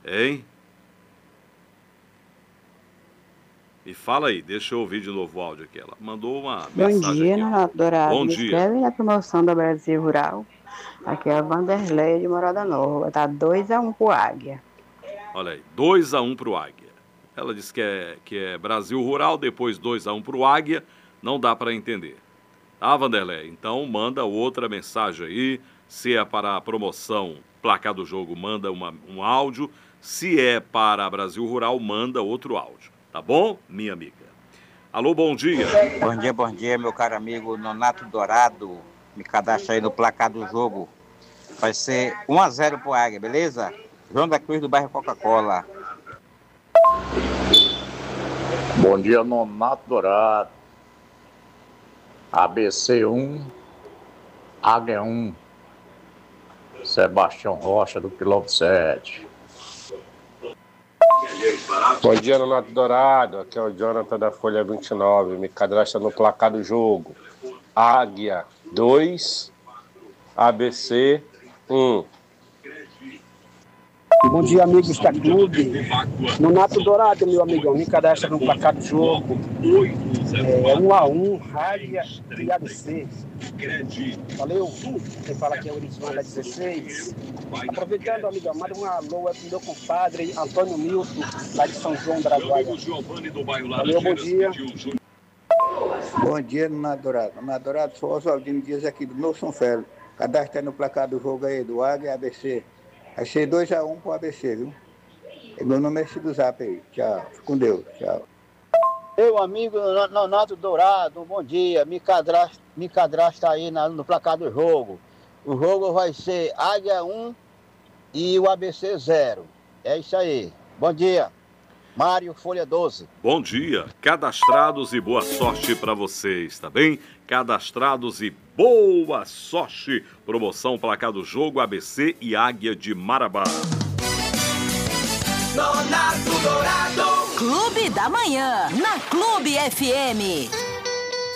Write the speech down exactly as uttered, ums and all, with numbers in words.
Hein? E fala aí, deixa eu ouvir de novo o áudio aqui. Ela mandou uma Bom mensagem dia, aqui. Nonato Dourado. Bom Me dia. inscreve na promoção da Brasil Rural. Aqui é a Vanderlei de Morada Nova. Tá dois a um pro Águia. Olha aí, dois a um pro Águia. Ela disse que é, que é Brasil Rural, depois dois a um pro Águia. Não dá para entender. Tá, Vanderlei? Então manda outra mensagem aí. Se é para a promoção placar do jogo, manda uma, um áudio. Se é para a Brasil Rural, manda outro áudio. Tá bom, minha amiga? Alô, bom dia. Bom dia, bom dia, meu caro amigo Nonato Dourado. Me cadastra aí no placar do jogo. Vai ser um a zero pro Águia, beleza? João da Cruz do bairro Coca-Cola. Bom dia, Nonato Dourado. A B C um, Águia um. Sebastião Rocha, do quilômetro sete. Bom dia, Nonato Dourado. Aqui é o Jonathan da Folha vinte e nove. Me cadastra no placar do jogo. Águia dois, A B C um. Bom dia, amigos da Clube. Nonato Dourado, meu amigão, me cadastra no placar do jogo. É um a um, Águia e A B C. Valeu. Quem fala aqui é o Urisman da dezesseis. Aproveitando, amigão, manda um alô pro meu compadre Antônio Milton, lá de São João da Araguaia. Valeu, bom dia. Bom dia, Nonato Dourado. Nonato Dourado, sou Oswaldinho Dias aqui do Novo São Félix. Cadastra no placar do jogo aí, do Águia e A B C. Vai ser dois a um pro A B C, viu? Meu nome é Chico Zap aí. Tchau. Fique com Deus. Tchau. Meu amigo Nonato Dourado, bom dia. Me cadastra, me cadastra aí na, no placar do jogo. O jogo vai ser Águia um e o A B C zero. É isso aí. Bom dia. Mário, Folha doze. Bom dia. Cadastrados e boa sorte para vocês, tá bem? Cadastrados e boa sorte. Promoção placar do jogo A B C e Águia de Marabá. Nonato Dourado. Clube da Manhã, na Clube F M.